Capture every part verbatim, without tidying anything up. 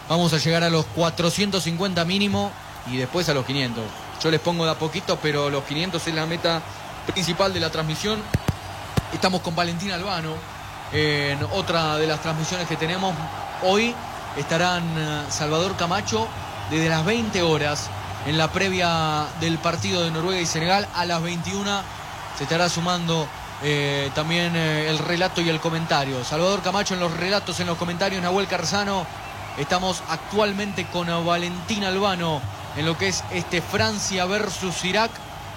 vamos a llegar a los cuatrocientos cincuenta mínimo y después a los quinientos. Yo les pongo de a poquito, pero los quinientos es la meta principal de la transmisión. Estamos con Valentín Albano en otra de las transmisiones que tenemos. Hoy estarán Salvador Camacho desde las veinte horas en la previa del partido de Noruega y Senegal. A las veintiuna se estará sumando eh, también eh, el relato y el comentario. Salvador Camacho en los relatos, en los comentarios, Nahuel Carzano. Estamos actualmente con Valentín Albano en lo que es este Francia versus Irak.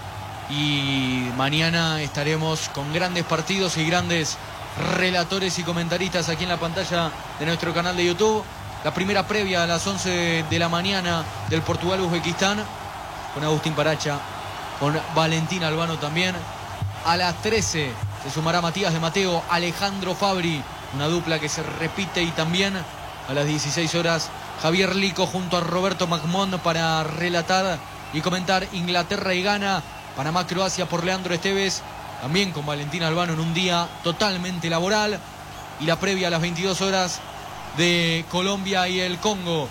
Y mañana estaremos con grandes partidos y grandes relatores y comentaristas aquí en la pantalla de nuestro canal de YouTube. La primera previa a las once de la mañana del Portugal-Uzbekistán con Agustín Paracha, con Valentín Albano también. A las trece se sumará Matías de Mateo, Alejandro Fabri, una dupla que se repite. Y también a las dieciséis horas Javier Lico junto a Roberto Magmón para relatar y comentar Inglaterra y Ghana, Panamá-Croacia por Leandro Esteves, también con Valentín Albano en un día totalmente laboral. Y la previa a las veintidós horas de Colombia y el Congo,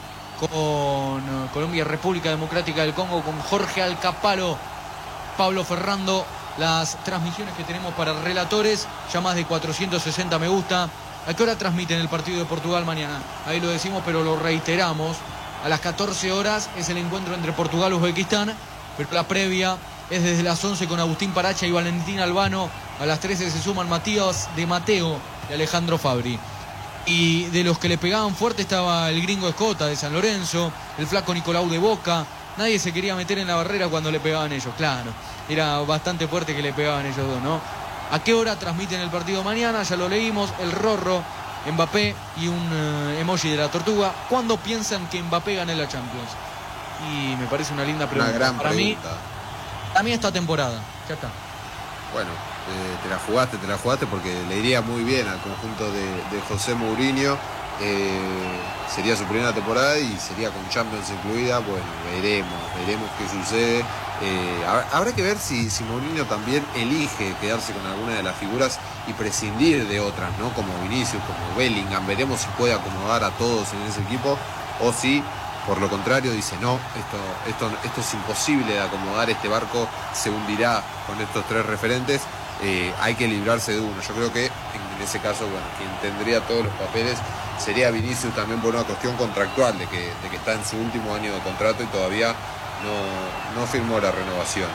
con Colombia y República Democrática del Congo, con Jorge Alcapalo, Pablo Ferrando. Las transmisiones que tenemos para relatores, ya más de cuatrocientos sesenta me gusta. ¿A qué hora transmiten el partido de Portugal mañana? Ahí lo decimos, pero lo reiteramos. A las catorce horas es el encuentro entre Portugal y Uzbekistán, pero la previa es desde las once con Agustín Paracha y Valentín Albano. A las trece se suman Matías de Mateo y Alejandro Fabri. Y de los que le pegaban fuerte estaba el gringo Escota de San Lorenzo, el flaco Nicolau de Boca. Nadie se quería meter en la barrera cuando le pegaban ellos, claro. Era bastante fuerte que le pegaban ellos dos, ¿no? ¿A qué hora transmiten el partido mañana? Ya lo leímos, el Rorro, Mbappé y un uh, emoji de la tortuga. ¿Cuándo piensan que Mbappé gane la Champions? Y me parece una linda pregunta. Una gran Para pregunta. mí, a mí esta temporada, ya está. Bueno, eh, te la jugaste, te la jugaste porque le iría muy bien al conjunto de, de José Mourinho. Eh, sería su primera temporada y sería con Champions incluida. Bueno, veremos, veremos qué sucede. Eh, habrá que ver si, si Mourinho también elige quedarse con alguna de las figuras y prescindir de otras, ¿no? Como Vinicius, como Bellingham. Veremos si puede acomodar a todos en ese equipo o si, por lo contrario, dice no, esto, esto, esto es imposible de acomodar, este barco se hundirá con estos tres referentes. Eh, hay que librarse de uno. Yo creo que en ese caso, bueno, quien tendría todos los papeles sería Vinicius, también por una cuestión contractual de que, de que está en su último año de contrato y todavía no, no firmó la renovación.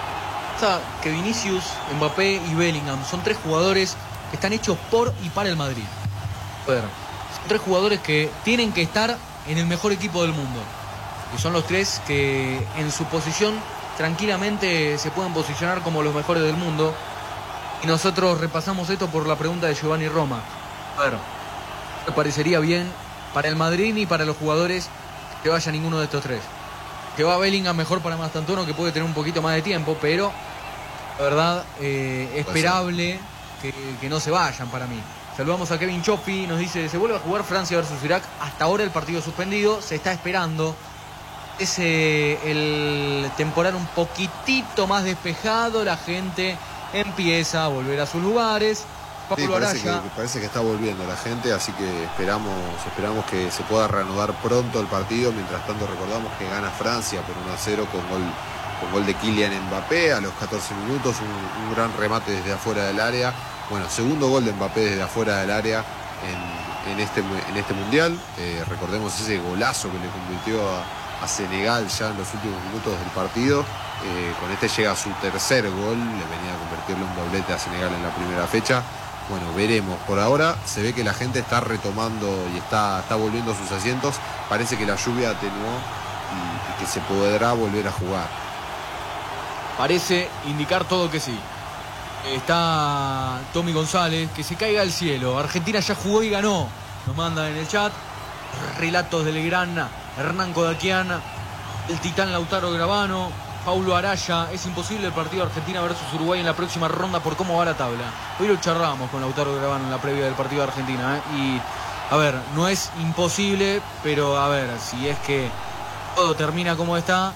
O sea, que Vinicius, Mbappé y Bellingham son tres jugadores que están hechos por y para el Madrid. Son tres jugadores que tienen que estar en el mejor equipo del mundo. Y son los tres que en su posición tranquilamente se pueden posicionar como los mejores del mundo. Y nosotros repasamos esto por la pregunta de Giovanni Roma. A ver, me parecería bien para el Madrid ni para los jugadores que vaya ninguno de estos tres. Que va Bellingham mejor para Mastantuono, que puede tener un poquito más de tiempo, pero la verdad, eh, esperable que, que no se vayan para mí. Saludamos a Kevin Choppi, nos dice, se vuelve a jugar Francia versus Irak. Hasta ahora el partido suspendido, se está esperando. Es eh, el temporal un poquitito más despejado, la gente empieza a volver a sus lugares. Sí, parece, que, parece que está volviendo la gente, así que esperamos, esperamos que se pueda reanudar pronto el partido. Mientras tanto recordamos que gana Francia por uno a cero con gol, con gol de Kylian Mbappé a los catorce minutos, un, un gran remate desde afuera del área. Bueno, segundo gol de Mbappé desde afuera del área en, en, este, en este mundial. Eh, recordemos ese golazo que le convirtió a, a Senegal ya en los últimos minutos del partido. Eh, con este llega a su tercer gol, le venía a convertirle un doblete a Senegal en la primera fecha. Bueno, veremos. Por ahora se ve que la gente está retomando y está, está volviendo a sus asientos. Parece que la lluvia atenuó y, y que se podrá volver a jugar. Parece indicar todo que sí. Está Tommy González, que se caiga al cielo. Argentina ya jugó y ganó. Nos manda en el chat relatos del gran Hernán Kodakian, el titán Lautaro Gravano, Paulo Araya. Es imposible el partido Argentina versus Uruguay en la próxima ronda por cómo va la tabla. Hoy lo charlábamos con Lautaro Gravano en la previa del partido de Argentina, ¿eh? Y a ver, no es imposible, pero a ver, si es que todo termina como está,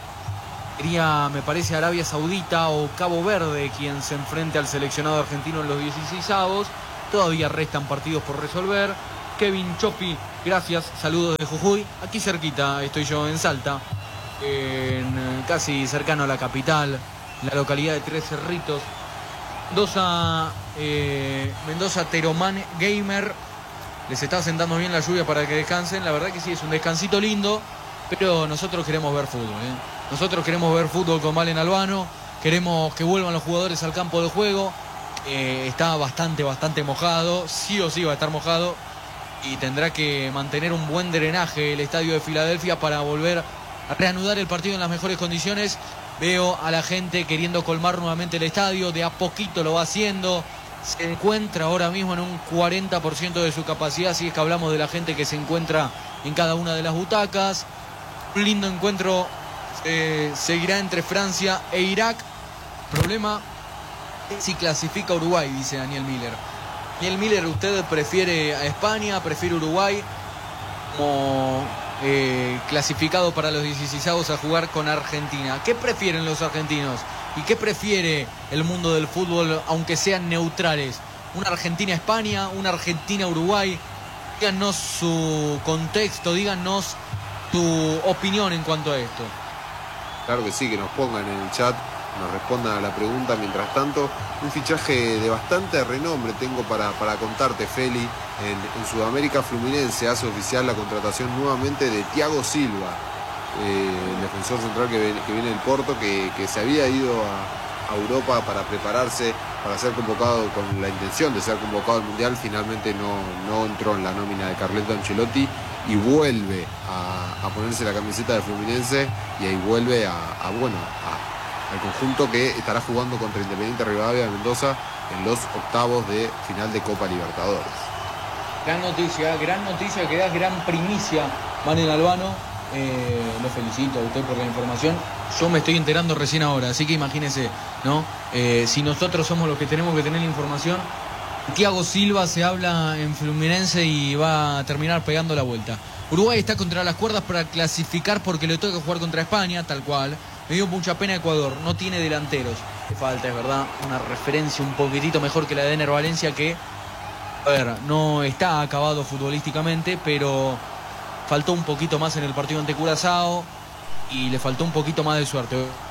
sería, me parece, Arabia Saudita o Cabo Verde quien se enfrente al seleccionado argentino en los dieciseisavos. Todavía restan partidos por resolver. Kevin Chopi, gracias, saludos de Jujuy. Aquí cerquita estoy yo en Salta, en, casi cercano a la capital, la localidad de Tres Cerritos. Mendoza, eh, Mendoza Teromán Gamer, les está sentando bien la lluvia para que descansen. La verdad que sí, es un descansito lindo, pero nosotros queremos ver fútbol, ¿eh? Nosotros queremos ver fútbol con Valen Albano, queremos que vuelvan los jugadores al campo de juego. Eh, está bastante, bastante mojado, sí o sí va a estar mojado, y tendrá que mantener un buen drenaje el estadio de Filadelfia para volver a reanudar el partido en las mejores condiciones. Veo a la gente queriendo colmar nuevamente el estadio, de a poquito lo va haciendo. Se encuentra ahora mismo en un cuarenta por ciento de su capacidad, si es que hablamos de la gente que se encuentra en cada una de las butacas. Un lindo encuentro eh, seguirá entre Francia e Irak. Problema si clasifica Uruguay, dice Daniel Miller. Daniel Miller, ¿usted prefiere a España, prefiere Uruguay como eh, clasificado para los dieciseisavos a jugar con Argentina? ¿Qué prefieren los argentinos? ¿Y qué prefiere el mundo del fútbol, aunque sean neutrales? ¿Una Argentina-España? ¿Una Argentina-Uruguay? Díganos su contexto, díganos tu opinión en cuanto a esto. Claro que sí, que nos pongan en el chat, nos respondan a la pregunta. Mientras tanto, un fichaje de bastante renombre tengo para, para contarte, Feli. En, en Sudamérica, Fluminense hace oficial la contratación nuevamente de Thiago Silva, eh, el defensor central que, que viene del Porto, que, que se había ido a, a Europa para prepararse, para ser convocado, con la intención de ser convocado al Mundial. Finalmente no, no entró en la nómina de Carleto Ancelotti y vuelve a, a ponerse la camiseta de Fluminense, y ahí vuelve a, a bueno, a, al conjunto que estará jugando contra Independiente Rivadavia de Mendoza en los octavos de final de Copa Libertadores. Gran noticia, gran noticia que da, gran primicia, Manuel Albano. Eh, lo felicito a usted por la información. Yo me estoy enterando recién ahora, así que imagínese, ¿no? Eh, si nosotros somos los que tenemos que tener la información, Thiago Silva se habla en Fluminense y va a terminar pegando la vuelta. Uruguay está contra las cuerdas para clasificar porque le toca jugar contra España, tal cual. Me dio mucha pena Ecuador, no tiene delanteros. Le falta, es verdad, una referencia un poquitito mejor que la de Ener Valencia, que, a ver, no está acabado futbolísticamente, pero faltó un poquito más en el partido ante Curazao y le faltó un poquito más de suerte.